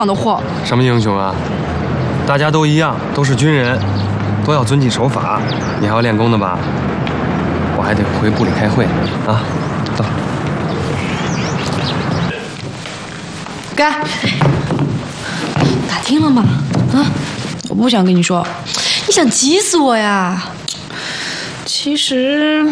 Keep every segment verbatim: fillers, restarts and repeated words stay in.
的货。 什么英雄啊？大家都一样，都是军人，都要遵纪守法。你还要练功的吧？我还得回部里开会啊。走。 该打听了吗？啊，我不想跟你说，你想急死我呀。其实，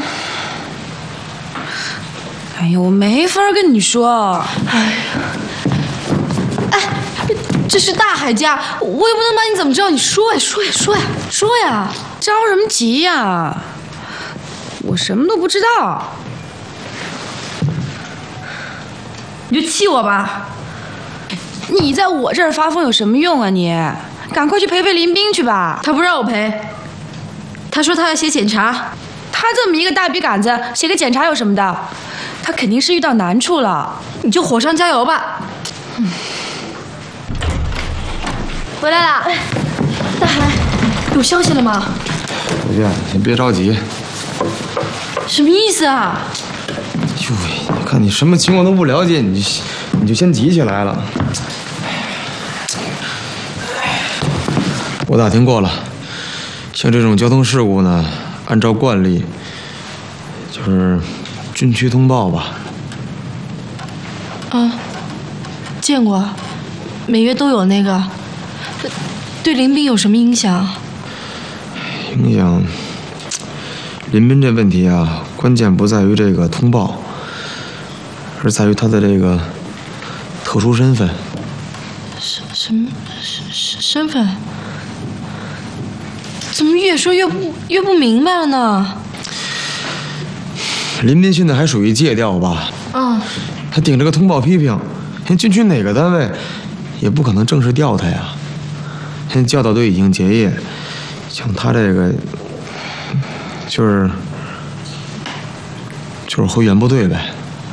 哎呀，我没法跟你说。哎呀，哎，这是大海家，我也不能把你怎么着。你说呀，说呀，说呀，说呀，着什么急呀？我什么都不知道，你就气我吧。你在我这儿发疯有什么用啊你？赶快去陪陪林冰去吧。他不让我陪，他说他要写检查。他这么一个大笔杆子，写个检查有什么的？他肯定是遇到难处了，你就火上加油吧。嗯、回来了，大海，有消息了吗？ 小娟，先别着急。 什么意思啊？ 哟喂，你看你什么情况都不了解，你就你就先急起来了。我打听过了，像这种交通事故呢，按照惯例，就是军区通报吧。 啊，见过，每月都有那个。对林斌有什么影响？ 影响，林斌这问题啊，关键不在于这个通报，而在于他的这个特殊身份。 什什么身身份？怎么越说越不越不明白了呢？ 林斌现在还属于借调吧？ 嗯。 他顶着个通报批评，现在军区哪个单位也不可能正式调他呀。现在教导队已经结业，像他这个，就是就是回原部队呗。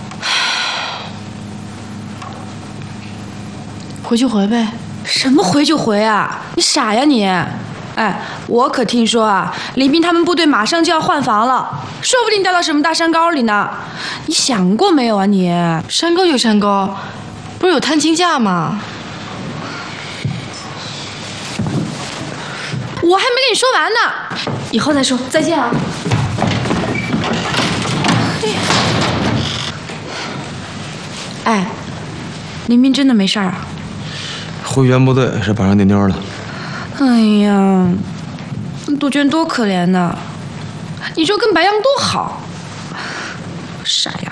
回就回呗。什么回就回啊？你傻呀你！哎，我可听说啊，林斌他们部队马上就要换防了，说不定调到什么大山沟里呢。你想过没有啊你？山沟就山沟，不是有探亲假吗？我还没跟你说完呢，以后再说，再见啊。哎，林斌真的没事儿啊？ 回原部队是板上钉钉了。 哎呀，杜鹃多可怜呐！你说跟白杨多好，傻呀